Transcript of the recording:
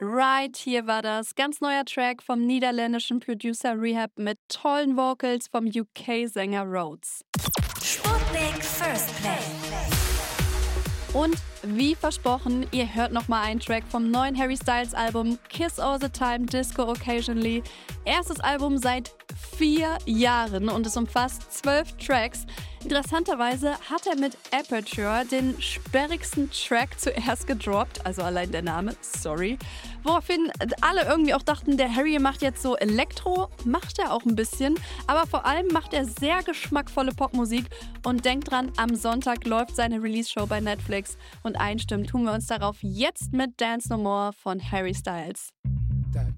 Right, hier war das. Ganz neuer Track vom niederländischen Producer Rehab mit tollen Vocals vom UK-Sänger Rhodes. Sputnik First Play. Und wie versprochen, ihr hört nochmal einen Track vom neuen Harry Styles Album Kiss All the Time, Disco Occasionally. Erstes Album seit 4 Jahren und es umfasst 12 Tracks. Interessanterweise hat er mit Aperture den sperrigsten Track zuerst gedroppt, also allein der Name, sorry. Woraufhin alle irgendwie auch dachten, der Harry macht jetzt so Elektro, macht er auch ein bisschen, aber vor allem macht er sehr geschmackvolle Popmusik und denkt dran, am Sonntag läuft seine Release-Show bei Netflix und einstimmen tun wir uns darauf jetzt mit Dance No More von Harry Styles.